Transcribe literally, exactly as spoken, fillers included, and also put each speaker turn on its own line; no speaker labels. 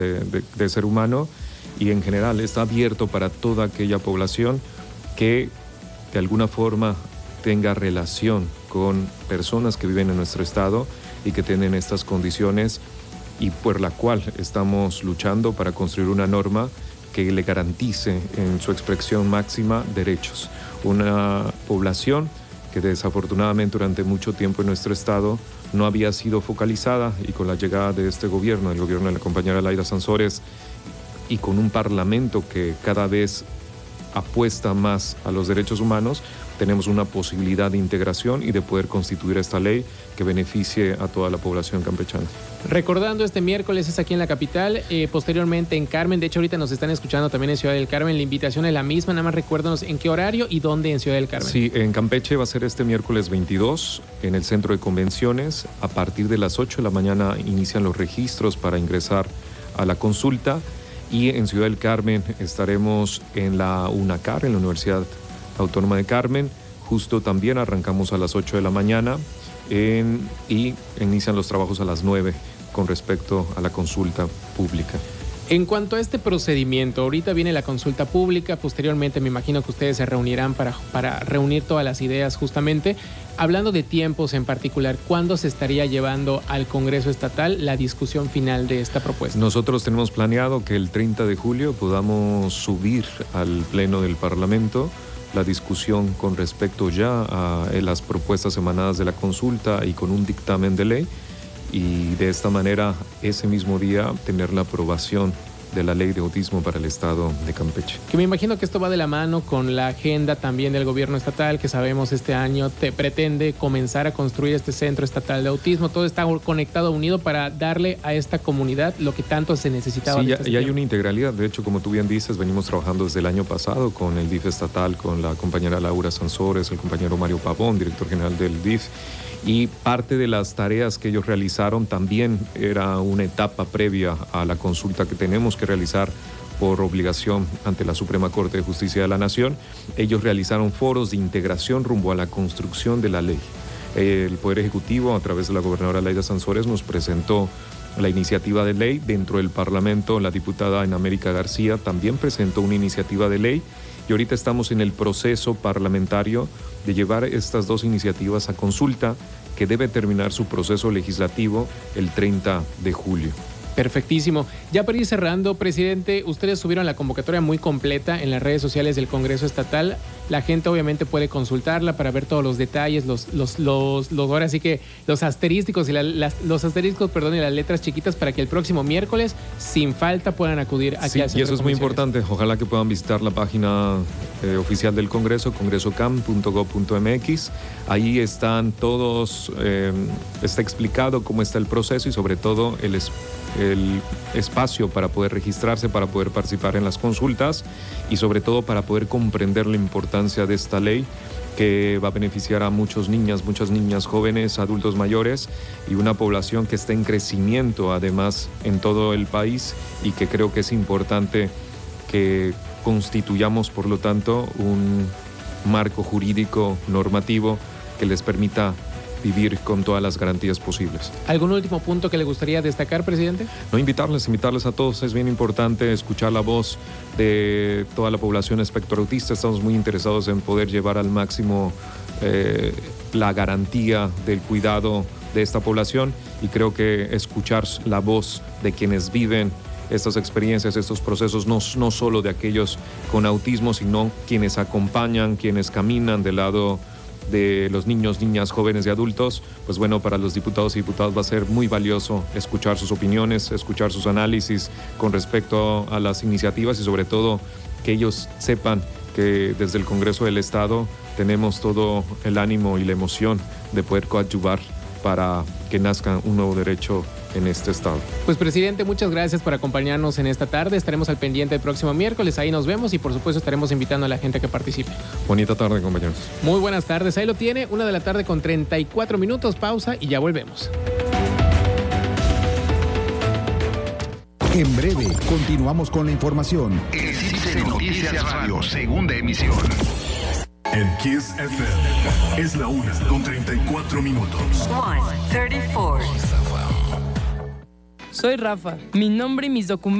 de, de, de ser humano, y en general está abierto para toda aquella población que de alguna forma tenga relación con personas que viven en nuestro estado y que tienen estas condiciones, y por la cual estamos luchando para construir una norma que le garantice en su expresión máxima derechos. Una población que desafortunadamente durante mucho tiempo en nuestro estado no había sido focalizada, y con la llegada de este gobierno, el gobierno de la compañera Laida Sansores, y con un parlamento que cada vez apuesta más a los derechos humanos, tenemos una posibilidad de integración y de poder constituir esta ley que beneficie a toda la población campechana.
Recordando, este miércoles es aquí en la capital, eh, posteriormente en Carmen. De hecho, ahorita nos están escuchando también en Ciudad del Carmen. La invitación es la misma, nada más recuérdanos en qué horario y dónde en Ciudad del Carmen.
Sí, en Campeche va a ser este miércoles veintidós en el Centro de Convenciones. A partir de las ocho de la mañana inician los registros para ingresar a la consulta, y en Ciudad del Carmen estaremos en la UNACAR, en la Universidad Autónoma de Carmen. Justo también arrancamos a las ocho de la mañana en, y inician los trabajos a las nueve con respecto a la consulta pública.
En cuanto a este procedimiento, ahorita viene la consulta pública, posteriormente me imagino que ustedes se reunirán para, para reunir todas las ideas justamente. Hablando de tiempos en particular, ¿cuándo se estaría llevando al Congreso Estatal la discusión final de esta propuesta?
Nosotros tenemos planeado que el treinta de julio podamos subir al Pleno del Parlamento la discusión con respecto ya a las propuestas emanadas de la consulta y con un dictamen de ley, y de esta manera ese mismo día tener la aprobación de la ley de autismo para el estado de Campeche.
Que me imagino que esto va de la mano con la agenda también del gobierno estatal, que sabemos este año te pretende comenzar a construir este centro estatal de autismo. Todo está conectado, unido para darle a esta comunidad lo que tanto se necesitaba.
Sí, ya, y hay una integralidad. De hecho, como tú bien dices, venimos trabajando desde el año pasado con el D I F estatal, con la compañera Laura Sansores, el compañero Mario Pavón, director general del D I F. Y parte de las tareas que ellos realizaron también era una etapa previa a la consulta que tenemos que realizar por obligación ante la Suprema Corte de Justicia de la Nación. Ellos realizaron foros de integración rumbo a la construcción de la ley. El Poder Ejecutivo, a través de la gobernadora Laida Sansores, nos presentó la iniciativa de ley. Dentro del Parlamento, la diputada Ana América García también presentó una iniciativa de ley, y ahorita estamos en el proceso parlamentario de llevar estas dos iniciativas a consulta, que debe terminar su proceso legislativo el treinta de julio.
Perfectísimo. Ya para ir cerrando, presidente, ustedes subieron la convocatoria muy completa en las redes sociales del Congreso Estatal. La gente obviamente puede consultarla para ver todos los detalles, los, los, los, los ahora sí que los asterísticos y la, las, los asterísticos, perdón, y las letras chiquitas, para que el próximo miércoles, sin falta, puedan acudir aquí
sí,
al centro.
Y eso es muy importante. Ojalá que puedan visitar la página eh, oficial del Congreso, congreso cam punto gob punto mx. Ahí están todos, eh, está explicado cómo está el proceso y sobre todo el el espacio para poder registrarse, para poder participar en las consultas y sobre todo para poder comprender la importancia de esta ley, que va a beneficiar a muchos niñas, muchas niñas, jóvenes, adultos mayores, y una población que está en crecimiento además en todo el país, y que creo que es importante que constituyamos, por lo tanto, un marco jurídico normativo que les permita vivir con todas las garantías posibles.
¿Algún último punto que le gustaría destacar, presidente?
No, invitarles, invitarles a todos. Es bien importante escuchar la voz de toda la población espectro autista. Estamos muy interesados en poder llevar al máximo eh, la garantía del cuidado de esta población, y creo que escuchar la voz de quienes viven estas experiencias, estos procesos, no, no solo de aquellos con autismo, sino quienes acompañan, quienes caminan del lado de los niños, niñas, jóvenes y adultos. Pues bueno, para los diputados y diputadas va a ser muy valioso escuchar sus opiniones, escuchar sus análisis con respecto a las iniciativas, y sobre todo que ellos sepan que desde el Congreso del Estado tenemos todo el ánimo y la emoción de poder coadyuvar para que nazca un nuevo derecho en este estado.
Pues, presidente, muchas gracias por acompañarnos en esta tarde. Estaremos al pendiente el próximo miércoles, ahí nos vemos, y por supuesto estaremos invitando a la gente a que participe.
Bonita tarde, compañeros.
Muy buenas tardes, ahí lo tiene, una de la tarde con treinta y cuatro minutos, pausa y ya volvemos.
En breve, continuamos con la información.
Existe Noticias Radio, segunda emisión.
En Kiss F M es la una con treinta y cuatro minutos.
one thirty-four. Soy Rafa. Mi nombre y mis documentos